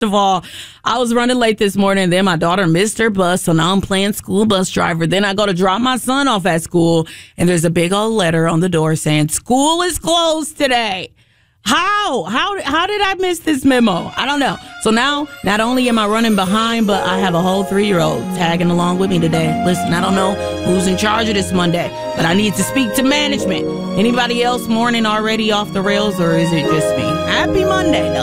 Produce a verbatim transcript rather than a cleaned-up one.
of all, I was running late this morning. Then my daughter missed her bus, so now I'm playing school bus driver. Then I go to drop my son off at school, and there's a big old letter on the door saying, school is closed today. How? How how did I miss this memo? I don't know. So now, not only am I running behind, but I have a whole three-year-old tagging along with me today. Listen, I don't know who's in charge of this Monday, but I need to speak to management. Anybody else morning already off the rails, or is it just me? Happy Monday, though.